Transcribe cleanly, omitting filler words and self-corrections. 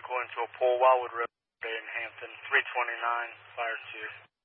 vehicle into a pole, Wildwood Road in Hampton, 329, fire 2.